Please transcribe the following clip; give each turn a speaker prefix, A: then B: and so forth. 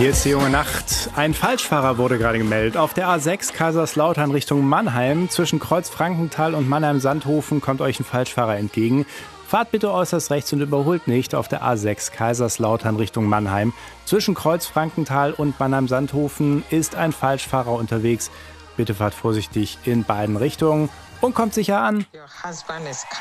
A: Hier ist die junge Nacht. Ein Falschfahrer wurde gerade gemeldet. Auf der A6 Kaiserslautern Richtung Mannheim. Zwischen Kreuz-Frankenthal und Mannheim-Sandhofen kommt euch ein Falschfahrer entgegen. Fahrt bitte äußerst rechts und überholt nicht auf der A6 Kaiserslautern Richtung Mannheim. Zwischen Kreuz-Frankenthal und Mannheim-Sandhofen ist ein Falschfahrer unterwegs. Bitte fahrt vorsichtig in beiden Richtungen und kommt sicher an.
B: Your husband is